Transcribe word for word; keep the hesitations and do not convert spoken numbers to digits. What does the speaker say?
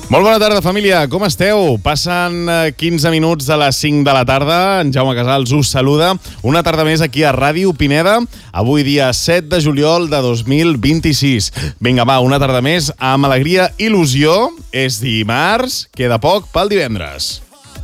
Molt bona tarda, família. Com esteu? Passen quinze minuts de les cinc de la tarda. En Jaume Casals us saluda. Una tarda més aquí a Ràdio Pineda. Avui dia set de juliol de dos mil vint-i-sis. Vinga, va, una tarda més amb alegria, il·lusió. És dimarts, queda poc pel divendres.